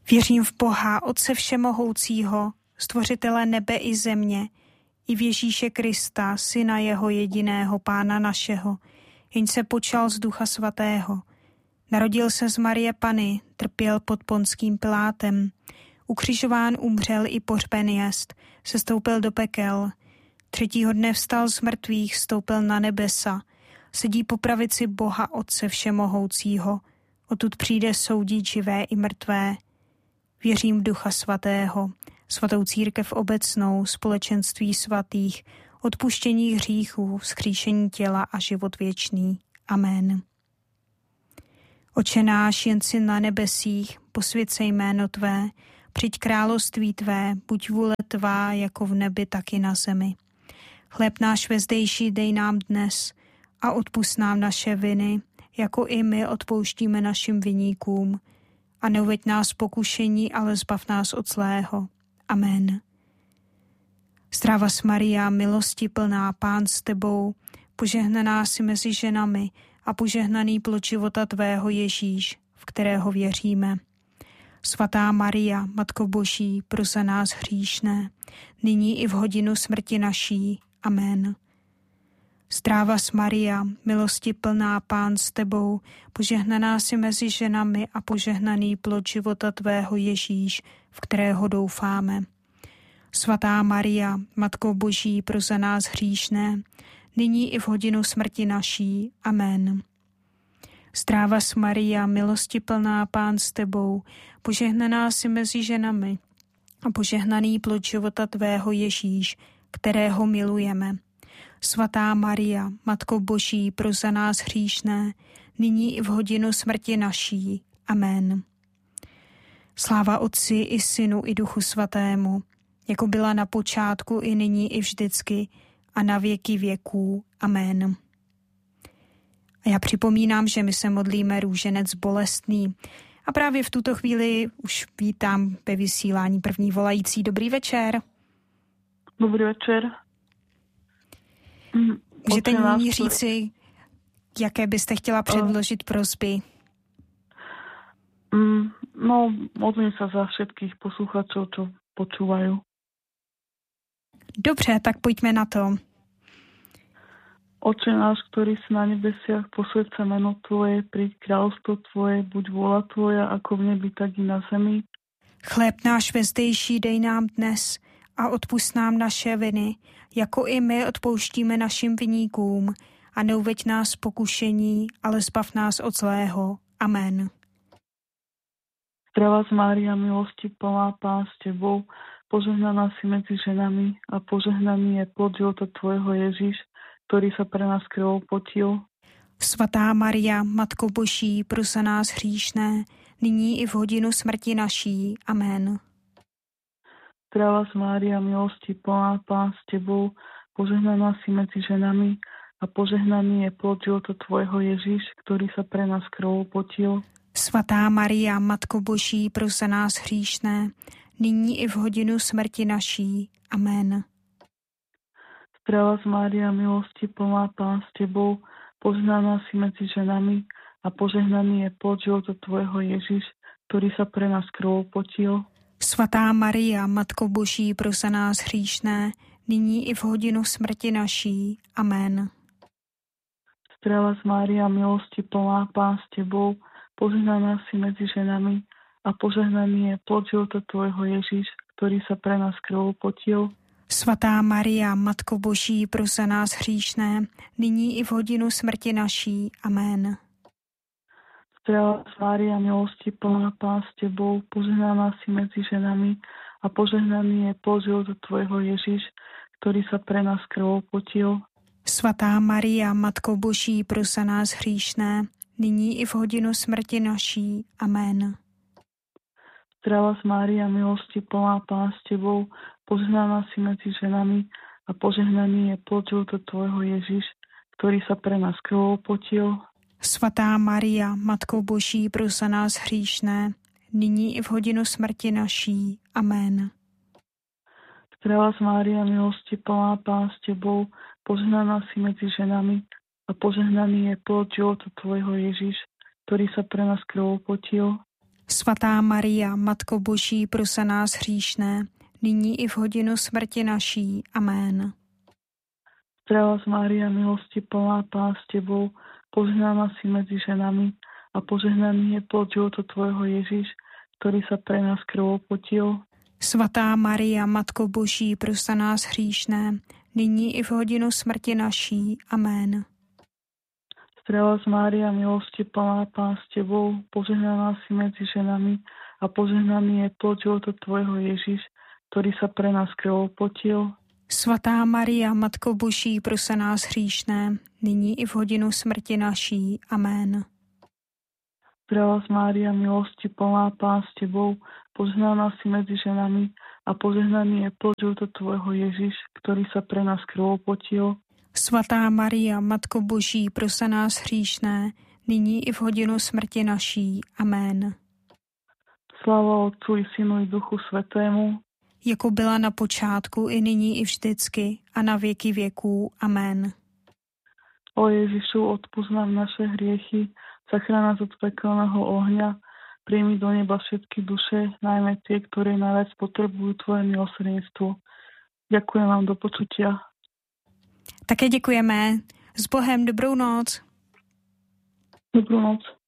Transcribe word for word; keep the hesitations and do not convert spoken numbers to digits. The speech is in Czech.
Věřím v Boha, Otce všemohoucího, stvořitele nebe i země, i v Ježíše Krista, Syna jeho jediného, Pána našeho, jenž se počal z Ducha Svatého. Narodil se z Marie Panny, trpěl pod Ponským Pilátem, ukřižován umřel i pohřben jest, sestoupil do pekel, třetího dne vstal z mrtvých, stoupil na nebesa, sedí po pravici Boha Otce všemohoucího, odtud přijde soudit živé i mrtvé. Věřím v Ducha Svatého, svatou církev obecnou, společenství svatých, odpuštění hříchů, vzkříšení těla a život věčný. Amen. Oče náš, jen si na nebesích, posvěť se jméno Tvé, přijď království Tvé, buď vůle Tvá, jako v nebi, tak i na zemi. Chléb náš vezdejší dej nám dnes a odpusť nám naše viny, jako i my odpouštíme našim viníkům. A neuveď nás pokušení, ale zbav nás od zlého. Amen. Zdráva s Maria, milosti plná, Pán s Tebou, požehnaná si mezi ženami a požehnaný plod života Tvého Ježíš, v kterého věříme. Svatá Maria, Matko Boží, pros za nás hříšné, nyní i v hodinu smrti naší. Amen. Zdráva s Maria, milosti plná, Pán s Tebou, požehnaná si mezi ženami a požehnaný plod života Tvého Ježíš, v kterého doufáme. Svatá Maria, Matko Boží, pros za nás hříšné, nyní i v hodinu smrti naší. Amen. Zdráva s Maria, milosti plná, Pán s Tebou, požehnaná si mezi ženami a požehnaný plod života Tvého Ježíš, kterého milujeme. Svatá Maria, Matko Boží, pros za nás hříšné, nyní i v hodinu smrti naší. Amen. Sláva Otci i Synu i Duchu Svatému, jako byla na počátku i nyní i vždycky a na věky věků. Amen. A já připomínám, že my se modlíme růženec bolestný. A právě v tuto chvíli už vítám ve vysílání první volající. Dobrý večer. Dobrý večer. Můžete nyní říci, jaké byste chtěla předložit prosby? No, modlím se za všetkých posluchačů, co počúvajú. Dobře, tak pojďme na to. Oče náš, ktorý si na nebesiach, posväť sa meno Tvoje, príď kráľovstvo Tvoje, buď vôľa Tvoja, ako v nebi, tak i na zemi. Chléb náš vezdejší dej nám dnes a odpusť nám naše viny, jako i my odpouštíme našim viníkům, a neuveď nás pokušení, ale zbav nás od zlého. Amen. Zdravá Mária, milosti plná, Pán s Tebou, požehnaná si medzi ženami a požehnaný je plod života Tvojho Ježíš, ktorý sa pre nás krvou potil. Svatá Maria, Matko Boží, pros za nás hříšné, nyní i v hodinu smrti naší. Amen. Zdravá Mária, milosti plná, Pán s Tebou, požehnaná si medzi ženami a požehnaný je plod života Tvojho Ježíš, ktorý sa pre nás krvou potil. Svatá Maria, Matko Boží, pros za nás hříšné, nyní i v hodinu smrti naší. Amen. Zdravá Mária, milosti plná, Pán s Tebou, požehnaná si medzi ženami a požehnaný je plod života Tvojho Ježíš, ktorý sa pre nás krvou potil. Svatá Maria, Matko Boží, pros za nás hříšné, nyní i v hodinu smrti naší. Amen. Zdravá Mária, milosti plná, Pán s Tebou, požehnaná si medzi ženami a požehnaný je plod života Tvojho Ježíš, ktorý sa pre nás krvou potil. Svatá Maria, Matko Boží, pros za nás hříšné, nyní i v hodinu smrti naší. Amen. Zdravá Mária, milosti plná, Pán s Tebou, požehnaná si medzi ženami a požehnaný je plod života Tvojho Ježíš, ktorý sa pre nás krvou potil. Svatá Maria, Matko Boží, pros za nás hříšné, nyní i v hodinu smrti naší. Amen. Zdravá Mária, milosti plná, Pán s Tebou, požehnaná si medzi ženami a požehnaný je plod života Tvojho Ježíš, ktorý sa pre nás krvou potil. Svatá Maria, Matko Boží, pros za nás hříšné, nyní i v hodinu smrti naší. Amen. Zdravá Mária, milosti plná, Pán s Tebou, požehnaná si medzi ženami a požehnaný je plod života Tvojho Ježíš, ktorý sa pre nás krvou potil. Svatá Maria, Matko Boží, pros za nás hříšné, nyní i v hodinu smrti naší. Amen. Zdravá Mária, milosti plná, Pán s Tebou, požehnaná si medzi ženami a požehnaný je plod života Tvojho Ježiš, ktorý sa pre nás krvou potil. Svatá Maria, Matko Boží, pros za nás hříšné, nyní i v hodinu smrti naší. Amen. Zdravá Mária, milosti plná, Pán s Tebou, požehnaná si medzi ženami a požehnaný je plod života Tvojho Ježiš, ktorý sa pre nás krvou potil. Svatá Maria, Matko Boží, pros za nás hříšné, nyní i v hodinu smrti naší. Amen. Zdravá Mária, milosti plná, Pán s Tebou, požehnaná si medzi ženami a požehnaný je plod života Tvojho Ježiš, ktorý sa pre nás krvou potil. Svatá Maria, Matko Boží, pros za nás hříšné, nyní i v hodinu smrti naší. Amen. Sláva Otcu i Synu i Duchu Svätému, jako byla na počátku, i nyní, i vždycky, a na věky věků. Amen. O Ježišu, odpusť nám naše hriechy, zachráň nás od pekelného ohňa, príjmi do neba všetky duše, najmä tie, ktoré najviac potrebujú Tvoje milosrdenstvo. Ďakujem vám, do počutia. Také děkujeme. S Bohem, dobrou noc. Dobrou noc.